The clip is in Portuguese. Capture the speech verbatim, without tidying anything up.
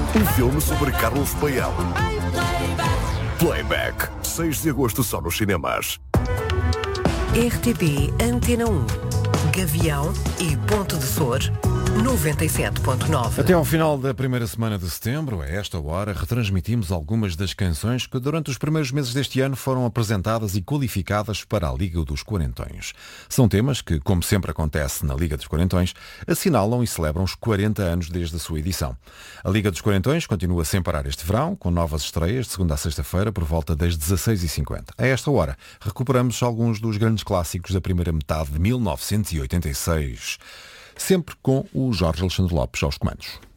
Um filme sobre Carlos Paião. Playback, seis de agosto só nos cinemas. R T P Antena um, Gavião e Ponte de Sor, noventa e sete ponto nove. Até ao final da primeira semana de setembro, a esta hora, retransmitimos algumas das canções que durante os primeiros meses deste ano foram apresentadas e qualificadas para a Liga dos Quarentões. São temas que, como sempre acontece na Liga dos Quarentões, assinalam e celebram os quarenta anos desde a sua edição. A Liga dos Quarentões continua sem parar este verão, com novas estreias de segunda a sexta-feira por volta das dezasseis e cinquenta. A esta hora, recuperamos alguns dos grandes clássicos da primeira metade de mil novecentos e oitenta e seis. Sempre com o Jorge Alexandre Lopes aos comandos.